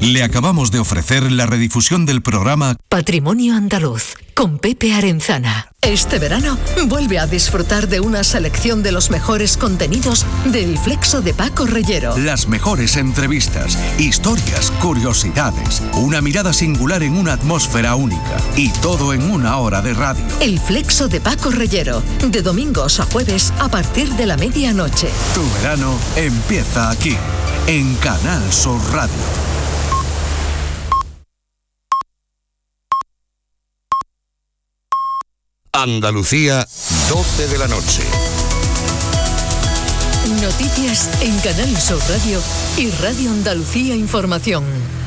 Le acabamos de ofrecer la redifusión del programa Patrimonio Andaluz, con Pepe Arenzana. Este verano, vuelve a disfrutar de una selección de los mejores contenidos del Flexo de Paco Reyero. Las mejores entrevistas, historias, curiosidades, una mirada singular en una atmósfera única y todo en una hora de radio. El Flexo de Paco Reyero, de domingos a jueves a partir de la medianoche. Tu verano empieza aquí, en Canal Sur Radio. Andalucía, 12 de la noche. Noticias en Canal Sur Radio y Radio Andalucía Información.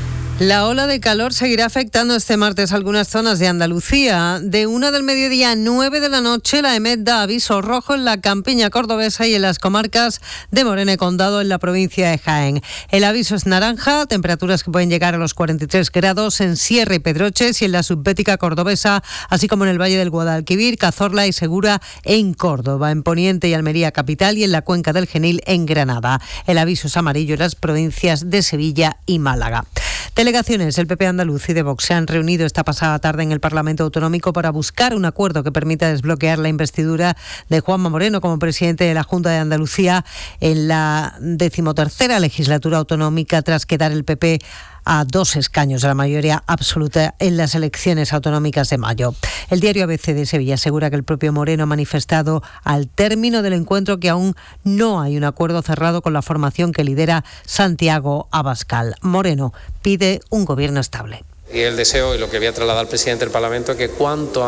La ola de calor seguirá afectando este martes algunas zonas de Andalucía. De 1 del mediodía a 9 de la noche, la EMET da aviso rojo en la campiña cordobesa y en las comarcas de Morena y Condado en la provincia de Jaén. El aviso es naranja, temperaturas que pueden llegar a los 43 grados en Sierra y Pedroches y en la subbética cordobesa, así como en el Valle del Guadalquivir, Cazorla y Segura en Córdoba, en Poniente y Almería capital y en la cuenca del Genil en Granada. El aviso es amarillo en las provincias de Sevilla y Málaga. Delegaciones del PP andaluz y de Vox se han reunido esta pasada tarde en el Parlamento Autonómico para buscar un acuerdo que permita desbloquear la investidura de Juanma Moreno como presidente de la Junta de Andalucía en la 13ª legislatura autonómica, tras quedar el PP a 2 escaños de la mayoría absoluta en las elecciones autonómicas de mayo. El diario ABC de Sevilla asegura que el propio Moreno ha manifestado al término del encuentro que aún no hay un acuerdo cerrado con la formación que lidera Santiago Abascal. Moreno pide un gobierno estable. Y el deseo, y lo que voy a trasladar al presidente del Parlamento, es que cuanto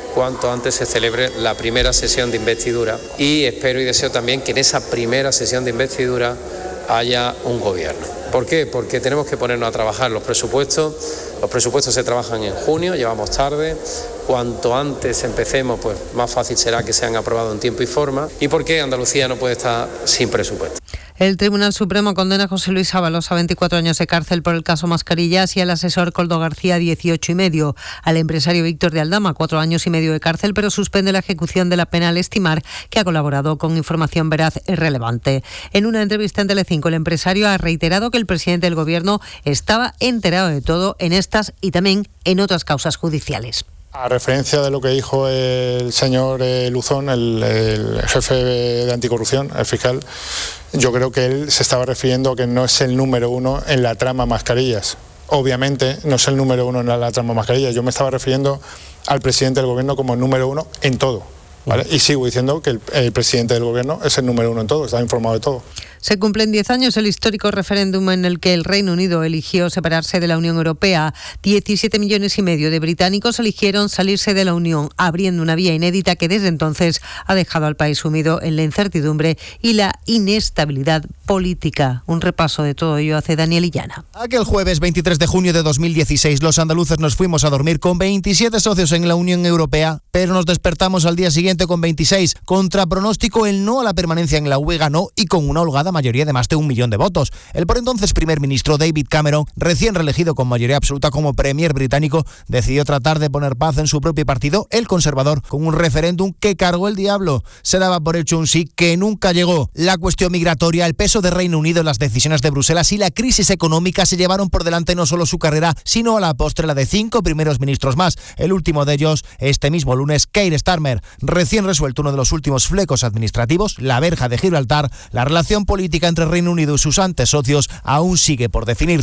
antes se celebre la primera sesión de investidura. Y espero y deseo también que en esa primera sesión de investidura haya un gobierno. ¿Por qué? Porque tenemos que ponernos a trabajar los presupuestos. Los presupuestos se trabajan en junio, llevamos tarde. Cuanto antes empecemos, pues más fácil será que sean aprobados en tiempo y forma. ¿Y por qué Andalucía no puede estar sin presupuesto? El Tribunal Supremo condena a José Luis Ábalos a 24 años de cárcel por el caso Mascarillas y al asesor Coldo García 18,5. Al empresario Víctor de Aldama 4 años y medio de cárcel, pero suspende la ejecución de la pena al estimar que ha colaborado con información veraz y relevante. En una entrevista en Telecinco, el empresario ha reiterado que el presidente del Gobierno estaba enterado de todo en estas y también en otras causas judiciales. A referencia de lo que dijo el señor Luzón, el jefe de anticorrupción, el fiscal, yo creo que él se estaba refiriendo a que no es el número 1 en la trama Mascarillas. Obviamente no es el número 1 en la trama Mascarillas. Yo me estaba refiriendo al presidente del Gobierno como número 1 en todo, ¿vale? Y sigo diciendo que el presidente del Gobierno es el número 1 en todo, está informado de todo. Se cumplen 10 años el histórico referéndum en el que el Reino Unido eligió separarse de la Unión Europea. 17,5 millones de británicos eligieron salirse de la Unión, abriendo una vía inédita que desde entonces ha dejado al país sumido en la incertidumbre y la inestabilidad política. Un repaso de todo ello hace Daniel Illana. Aquel jueves 23 de junio de 2016, los andaluces nos fuimos a dormir con 27 socios en la Unión Europea, pero nos despertamos al día siguiente con 26. Contra pronóstico, el no a la permanencia en la UE ganó y con una holgada mayoría de más de 1 millón de votos. El por entonces primer ministro David Cameron, recién reelegido con mayoría absoluta como premier británico, decidió tratar de poner paz en su propio partido, el Conservador, con un referéndum que cargó el diablo. Se daba por hecho un sí que nunca llegó. La cuestión migratoria, el peso de Reino Unido en las decisiones de Bruselas y la crisis económica se llevaron por delante no solo su carrera, sino a la postre la de 5 primeros ministros más. El último de ellos, este mismo lunes, Keir Starmer. Recién resuelto uno de los últimos flecos administrativos, la verja de Gibraltar, la relación política entre Reino Unido y sus antes socios aún sigue por definirse.